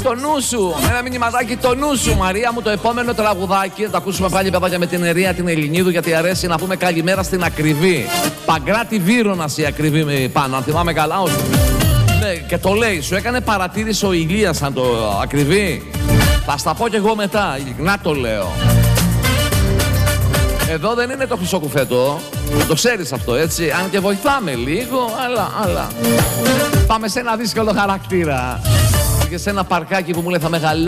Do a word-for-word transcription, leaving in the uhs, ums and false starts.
το νου σου. Ένα μηνυματάκι το νου σου. Μαρία μου, το επόμενο τραγουδάκι. Θα το ακούσουμε πάλι παιδάκια με την Ερία την Ελληνίδου, γιατί αρέσει να πούμε καλημέρα στην Ακριβή. Παγκράτη Βύρωνας η Ακριβή πάνω, αν θυμάμαι καλά, όχι. Ναι, και το λέει, σου έκανε παρατήρηση ο Ηλίας αν το Ακριβή. Θα στα πω κι εγώ μετά, να το λέω. Εδώ δεν είναι το χρυσό κουφέτο, το ξέρεις αυτό, έτσι. Αν και βοηθάμε λίγο, αλλά, αλλά. Πάμε σε ένα δύσκολο χαρακτήρα. Και σε ένα παρκάκι που μου λέει θα μεγαλώσει.